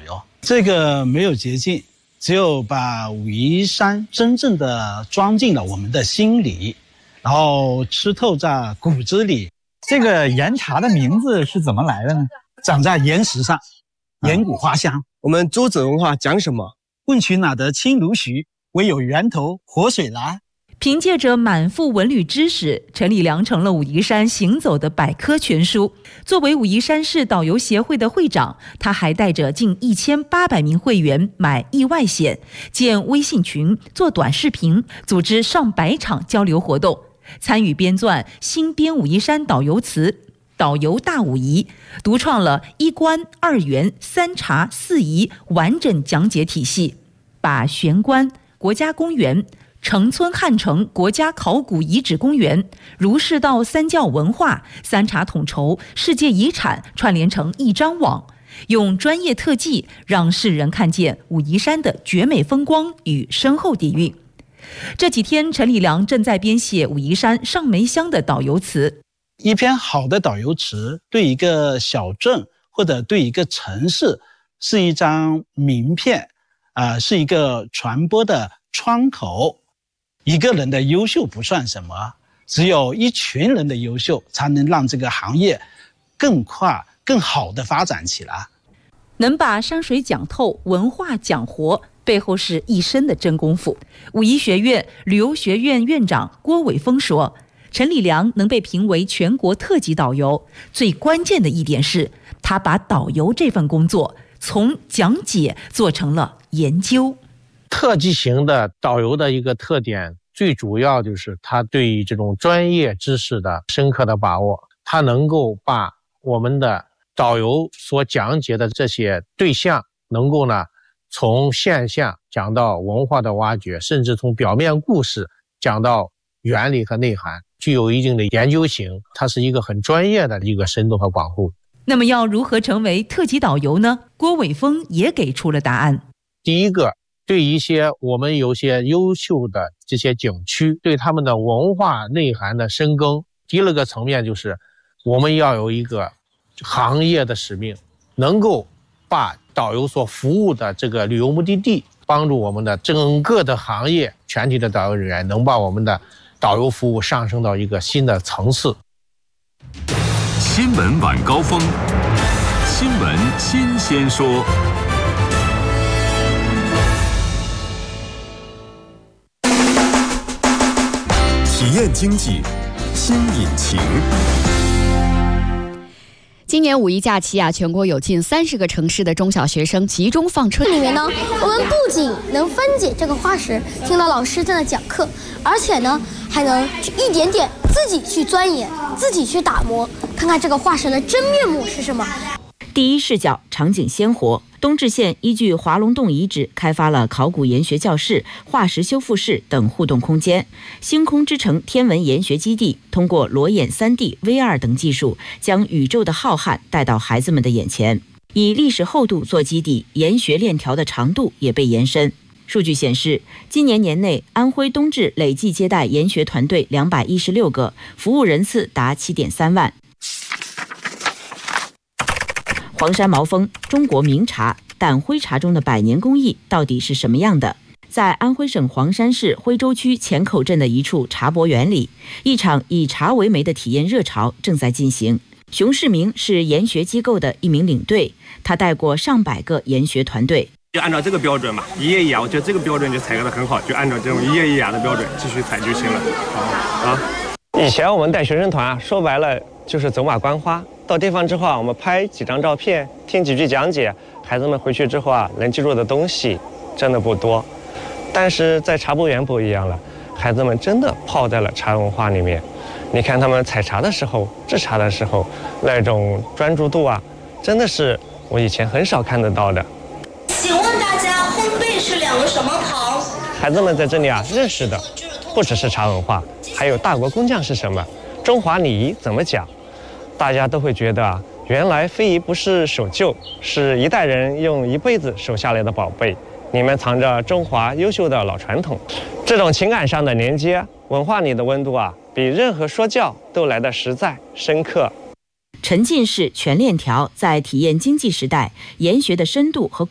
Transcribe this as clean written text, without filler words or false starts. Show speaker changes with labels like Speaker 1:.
Speaker 1: 游。这个没有捷径，只有把武夷山真正的装进了我们的心里，然后吃透在骨子里。
Speaker 2: 这个岩茶的名字是怎么来的呢？
Speaker 1: 长在岩石上，岩谷花香。
Speaker 3: 我们舟子文化讲什么？
Speaker 1: 问渠哪得清如许，唯有源头活水来。
Speaker 4: 凭借着满腹文旅知识，陈礼良成了武夷山行走的百科全书。作为武夷山市导游协会的会长，他还带着近1800名会员买意外险，建微信群，做短视频，组织上百场交流活动，参与编撰新编武夷山导游词导游大武夷，独创了1关2园3茶4夷完整讲解体系，把玄关国家公园、城村汉城国家考古遗址公园、儒释道三教文化、3茶统筹世界遗产串联成一张网，用专业特技让世人看见武夷山的绝美风光与深厚底蕴。这几天，陈礼良正在编写武夷山上梅乡的导游词。
Speaker 1: 一篇好的导游词对一个小镇或者对一个城市是一张名片，是一个传播的窗口。一个人的优秀不算什么，只有一群人的优秀才能让这个行业更快更好的发展起来。
Speaker 4: 能把山水讲透，文化讲活，背后是一身的真功夫。武夷学院旅游学院院长郭伟峰说，陈礼良能被评为全国特级导游，最关键的一点是他把导游这份工作从讲解做成了研究。
Speaker 5: 特技型的导游的一个特点，最主要就是他对于这种专业知识的深刻的把握，他能够把我们的导游所讲解的这些对象，能够呢从现象讲到文化的挖掘，甚至从表面故事讲到原理和内涵，具有一定的研究性，它是一个很专业的一个深度和广度。
Speaker 4: 那么要如何成为特级导游呢？郭伟峰也给出了答案。
Speaker 5: 第一个，对一些我们有些优秀的这些景区，对他们的文化内涵的深耕。第二个层面就是我们要有一个行业的使命，能够把导游所服务的这个旅游目的地，帮助我们的整个的行业全体的导游人员能把我们的导游服务上升到一个新的层次。
Speaker 6: 新闻晚高峰，新闻新鲜说。体验经济新引擎。
Speaker 7: 今年五一假期全国有近30个城市的中小学生集中放春。
Speaker 8: 里面呢，我们不仅能分解这个化石，听到老师在那讲课，而且呢，还能一点点自己去钻研，自己去打磨，看看这个化石的真面目是什么。
Speaker 4: 第一视角，场景鲜活。东至县依据华龙洞遗址开发了考古研学教室、化石修复室等互动空间。星空之城天文研学基地通过裸眼3D、VR 等技术，将宇宙的浩瀚带到孩子们的眼前。以历史厚度做基底，研学链条的长度也被延伸。数据显示，今年年内，安徽冬至累计接待研学团队216个，服务人次达7.3万。黄山毛峰，中国名茶，但徽茶中的百年工艺到底是什么样的？在安徽省黄山市徽州区前口镇的一处茶博园里，一场以茶为媒的体验热潮正在进行。熊世明是研学机构的一名领队，他带过上百个研学团队。
Speaker 9: 就按照这个标准嘛，一页一眼，我觉得这个标准就采购的很好，就按照这种一页一眼的标准继续采就行了。
Speaker 10: 以前我们带学生团说白了就是走马观花，到地方之后我们拍几张照片，听几句讲解，孩子们回去之后能记住的东西真的不多。但是在茶博园不一样了，孩子们真的泡在了茶文化里面。你看他们采茶的时候、制茶的时候，那种专注度真的是我以前很少看得到的。
Speaker 11: 请问大家，烘焙是2个什么行？
Speaker 10: 孩子们在这里认识的不只是茶文化，还有大国工匠是什么，中华礼仪怎么讲。大家都会觉得原来非遗不是守旧，是一代人用一辈子守下来的宝贝，里面藏着中华优秀的老传统。这种情感上的连接，文化里的温度比任何说教都来得实在深刻。
Speaker 4: 沉浸式全链条在体验经济时代，研学的深度和